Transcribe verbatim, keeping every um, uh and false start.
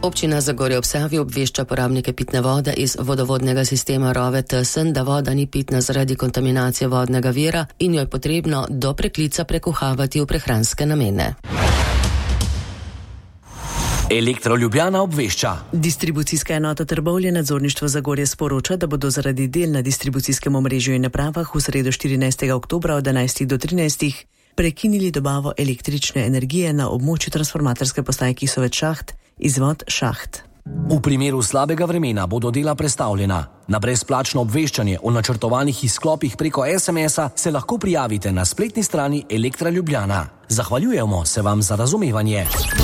Občina Zagorje ob Savi obvešča porabnike pitne vode iz vodovodnega sistema Rove Tesen, da voda ni pitna zaradi kontaminacije vodnega vira in jo je potrebno do preklica prekuhavati v prehranske namene. Elektro Ljubljana obvešča. Distribucijska enota Trbovlje nadzorništvo Zagorje sporoča, da bodo zaradi del na distribucijskem omrežju in napravah v sredo štirinajstega oktobra od enajstih do trinajstih prekinili dobavo električne energije na območju transformatorske postaje Kisovec Šaht, izvod Šaht. V primeru slabega vremena bodo dela prestavljena. Na brezplačno obveščanje o načrtovanih izklopih preko es em es-a se lahko prijavite na spletni strani Elektra Ljubljana. Zahvaljujemo se vam za razumevanje.